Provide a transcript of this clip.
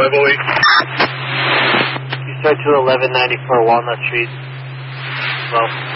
Beverly. You start to 1194 Walnut Street. Well.